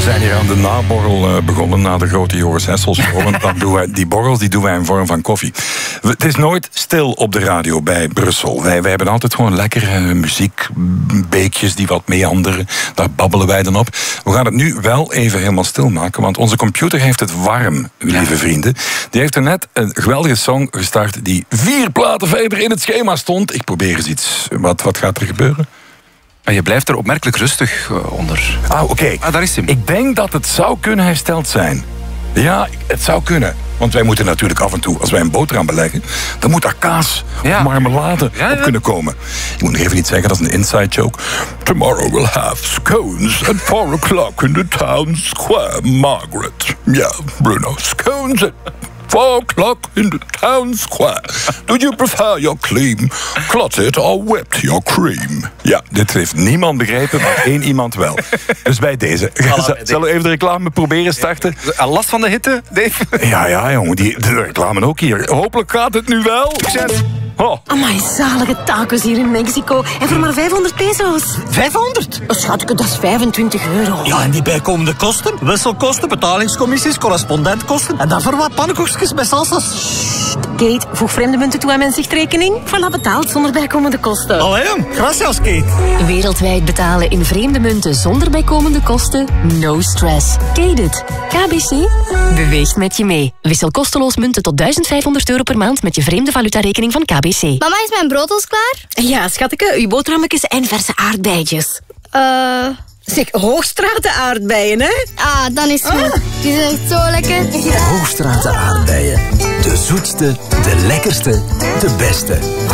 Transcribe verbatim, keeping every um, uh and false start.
We zijn hier aan de naborrel uh, begonnen na de grote Joris Hessels show. Want dan doen wij, die borrels die doen wij in vorm van koffie. Het is nooit stil op de radio bij Brussel. Wij, wij hebben altijd gewoon lekkere muziekbeekjes die wat meanderen. Daar babbelen wij dan op. We gaan het nu wel even helemaal stil maken, want onze computer heeft het warm, lieve vrienden. Die heeft er net een geweldige song gestart die vier platen verder in het schema stond. Ik probeer eens iets. Wat, wat gaat er gebeuren? En je blijft er opmerkelijk rustig uh, onder. Ah, oké. Okay. Ah, daar is hij. Ik denk dat het zou kunnen hersteld zijn. Ja, het zou kunnen. Want wij moeten natuurlijk af en toe, als wij een boterham beleggen, dan moet daar kaas ja. of marmelade ja, ja. op kunnen komen. Ik moet nog even niet zeggen, dat is een inside joke. Tomorrow we'll have scones at four o'clock in the town square, Margaret. Ja, yeah, Bruno, scones at four o'clock in the town square. Do you prefer your cream clotted or whipped your cream? Ja, dit heeft niemand begrepen, maar één iemand wel. Dus bij deze. Zullen we even de reclame proberen starten? Al last van de hitte, Dave? Ja, ja, jongen. Die, de reclame ook hier. Hopelijk gaat het nu wel. Succes. Oh. Amai, zalige tacos hier in Mexico. En voor maar vijfhonderd peso's. vijfhonderd? Oh, schatje, dat is vijfentwintig euro. Ja, en die bijkomende kosten? Wisselkosten, betalingscommissies, correspondentkosten. En dan voor wat pannenkoekjes met salsa's. Sst, Kate, voeg vreemde munten toe aan mijn zichtrekening. Voilà, betaald zonder bijkomende kosten. Allee, gracias, Kate. Wereldwijd betalen in vreemde munten zonder bijkomende kosten? No stress. Kate it. K B C beweegt met je mee. Wissel kosteloos munten tot duizend vijfhonderd euro per maand met je vreemde valutarekening van K B C. Mama, is mijn brood al klaar? Ja, schatje, uw boterhammetjes en verse aardbeidjes. Eh... Uh... Zeg, Hoogstraten aardbeien, hè? Ah, dan is het goed. Die zijn echt zo lekker. Hoogstraten aardbeien. De zoetste, de lekkerste, de beste.